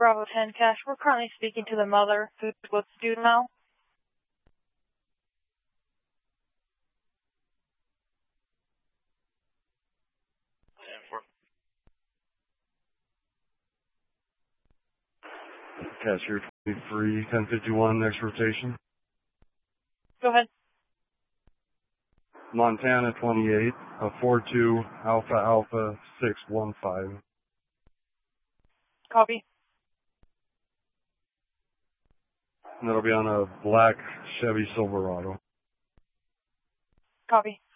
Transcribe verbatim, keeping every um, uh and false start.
Bravo ten Cash. We're currently speaking to the mother who's with student now. Cashier twenty-three, ten fifty-one, next rotation. Go ahead. Montana twenty-eight, a four two, Alpha Alpha six one five. Copy. And that'll be on a black Chevy Silverado. Copy.